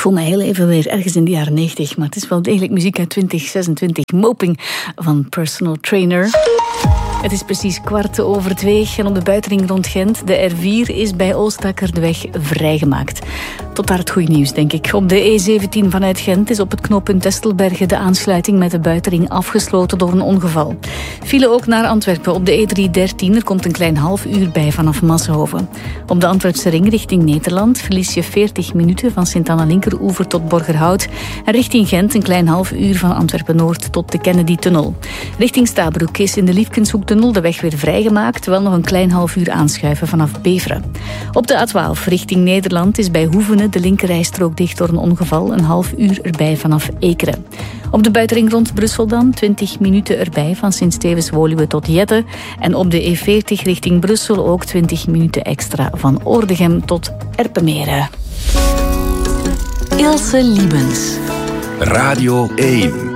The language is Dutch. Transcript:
Ik voel me heel even weer ergens in de jaren 90, maar het is wel degelijk muziek uit 2026. Moping van Personal Trainer. Het is precies 2:15 en op de buitenring rond Gent, de R4, is bij Oostakker de weg vrijgemaakt. Tot daar het goede nieuws, denk ik. Op de E17 vanuit Gent is op het knooppunt Testelbergen de aansluiting met de buitenring afgesloten door een ongeval. File ook naar Antwerpen op de E313. Er komt een klein half uur bij vanaf Massenhoven. Op de Antwerpse ring richting Nederland verlies je 40 minuten van Sint-Anna-Linkeroever tot Borgerhout. En richting Gent een klein half uur van Antwerpen-Noord tot de Kennedy-tunnel. Richting Stabroek is in de Liefkenshoektunnel de weg weer vrijgemaakt, terwijl nog een klein half uur aanschuiven vanaf Beveren. Op de A12 richting Nederland is bij Hoevenen de linkerrijstrook dicht door een ongeval, een half uur erbij vanaf Ekeren. Op de buitenring rond Brussel dan 20 minuten erbij van Sint-Stevens-Woluwe tot Jette. En op de E40 richting Brussel ook 20 minuten extra van Oordegem tot Erpenmeren. Ilse Liebens. Radio 1.